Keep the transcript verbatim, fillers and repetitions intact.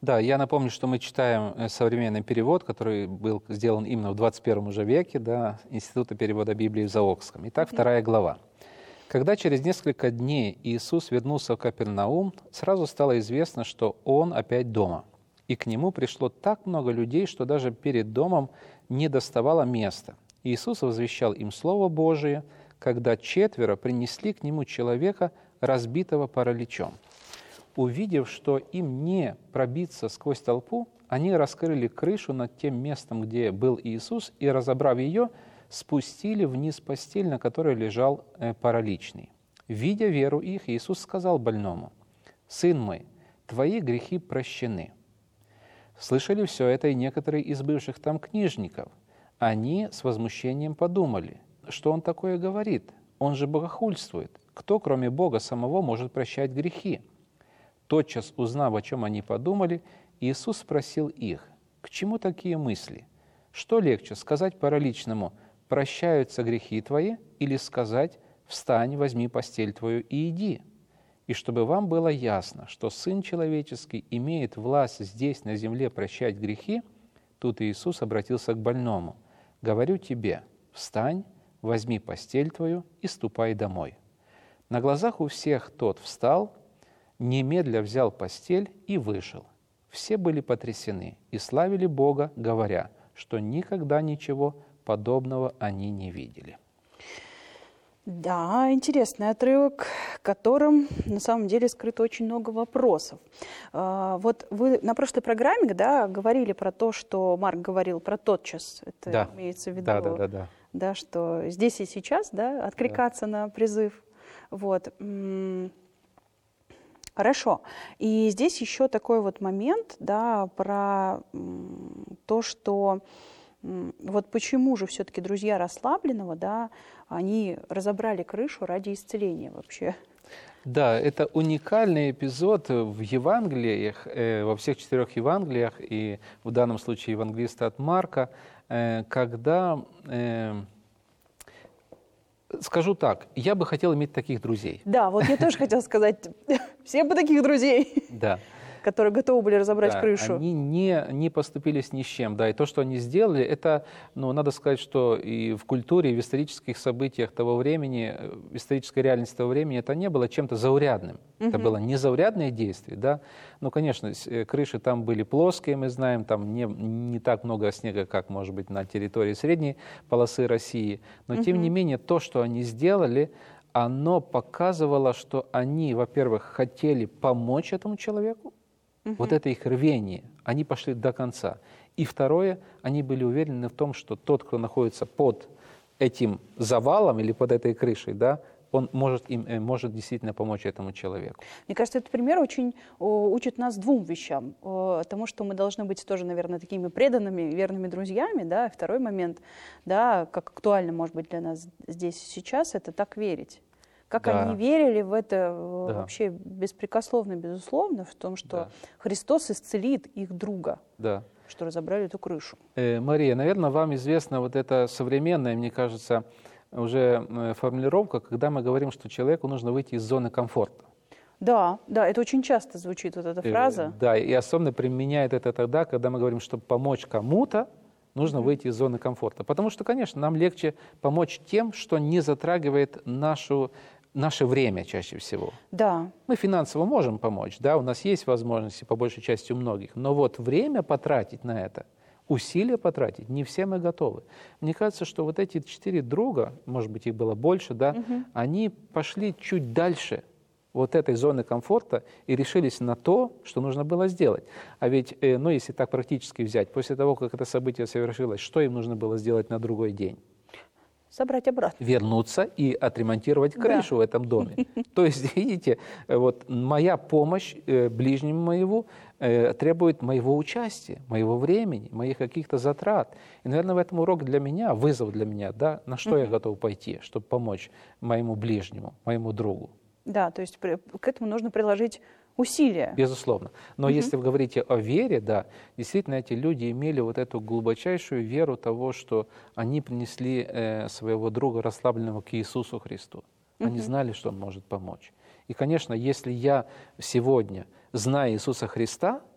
Да, я напомню, что мы читаем э, современный перевод, который был сделан именно в двадцать первом уже веке, да, Института перевода Библии в Заокском. Итак, Мгм. вторая глава. Когда через несколько дней Иисус вернулся в Капернаум, сразу стало известно, что Он опять дома. И к Нему пришло так много людей, что даже перед домом не доставало места. Иисус возвещал им Слово Божие, когда четверо принесли к Нему человека, разбитого параличом. Увидев, что им не пробиться сквозь толпу, они раскрыли крышу над тем местом, где был Иисус, и, разобрав ее, спустили вниз постель, на которой лежал э, параличный. Видя веру их, Иисус сказал больному: «Сын мой, твои грехи прощены». Слышали все это и некоторые из бывших там книжников. Они с возмущением подумали, что он такое говорит, он же богохульствует. Кто, кроме Бога самого, может прощать грехи? Тотчас, узнав, о чем они подумали, Иисус спросил их: «К чему такие мысли? Что легче, сказать параличному: прощаются грехи твои, или сказать: встань, возьми постель твою и иди? И чтобы вам было ясно, что Сын Человеческий имеет власть здесь, на земле, прощать грехи». Тут Иисус обратился к больному: «Говорю тебе, встань, возьми постель твою и ступай домой». На глазах у всех тот встал, немедля взял постель и вышел. Все были потрясены и славили Бога, говоря, что никогда ничего подобного они не видели. Да, интересный отрывок, в котором на самом деле скрыто очень много вопросов. А, Вот вы на прошлой программе, да, говорили про то, что Марк говорил про тотчас. Это Да. имеется в виду, Да, да, да, да. да, что здесь и сейчас, да, откликаться на призыв. Вот. М, Хорошо. И здесь еще такой вот момент, да, про м, то, что м, вот почему же все-таки друзья расслабленного, да, они разобрали крышу ради исцеления вообще. Да, это уникальный эпизод в Евангелиях, э, во всех четырех Евангелиях, и в данном случае евангелиста от Марка, э, когда, э, скажу так, я бы хотел иметь таких друзей. Да, вот я тоже хотела сказать, все бы таких друзей, Да. которые готовы были разобрать Да, крышу. они не, не поступились ни с чем. Да, и то, что они сделали, это, ну, надо сказать, что и в культуре, и в исторических событиях того времени, в исторической реальности того времени, это не было чем-то заурядным. Это было незаурядное действие, да. Ну, конечно, с- э, крыши там были плоские, мы знаем, там не, не так много снега, как, может быть, на территории средней полосы России. Но, тем не менее, то, что они сделали, оно показывало, что они, во-первых, хотели помочь этому человеку. Вот это их рвение, они пошли до конца. И второе, они были уверены в том, что тот, кто находится под этим завалом или под этой крышей, да, он может, им, э, может действительно помочь этому человеку. Мне кажется, этот пример очень о, учит нас двум вещам. О, тому, что мы должны быть тоже, наверное, такими преданными, верными друзьями. Да? И второй момент, да, как актуально может быть для нас здесь и сейчас, это так верить. Как Да. они верили в это э, Да. вообще беспрекословно, безусловно, в том, что Да. Христос исцелит их друга, Да. что разобрали эту крышу. Э, Мария, наверное, вам известна вот эта современная, мне кажется, уже э, формулировка, когда мы говорим, что человеку нужно выйти из зоны комфорта. Да, да, это очень часто звучит, вот эта Э, фраза. Да, и особенно применяет это тогда, когда мы говорим, чтобы помочь кому-то, нужно выйти из зоны комфорта. Потому что, конечно, нам легче помочь тем, что не затрагивает нашу, наше время чаще всего. Да, Мы финансово можем помочь, да, у нас есть возможности, по большей части у многих, но вот время потратить на это, усилия потратить, не все мы готовы. Мне кажется, что вот эти четыре друга, может быть, их было больше, да, они пошли чуть дальше вот этой зоны комфорта и решились на то, что нужно было сделать. А ведь, э, ну, если так практически взять, после того, как это событие совершилось, что им нужно было сделать на другой день? собрать обратно. Вернуться и отремонтировать крышу в этом доме. То есть, видите, э, вот моя помощь э, ближнему моему э, требует моего участия, моего времени, моих каких-то затрат. И, наверное, в этом урок для меня, вызов для меня, да, на что я готов пойти, чтобы помочь моему ближнему, моему другу. Да, то есть при- к этому нужно приложить усилия. Безусловно. Но если вы говорите о вере, да, действительно эти люди имели вот эту глубочайшую веру того, что они принесли э, своего друга расслабленного к Иисусу Христу. Они знали, что Он может помочь. И, конечно, если я сегодня, зная Иисуса Христа,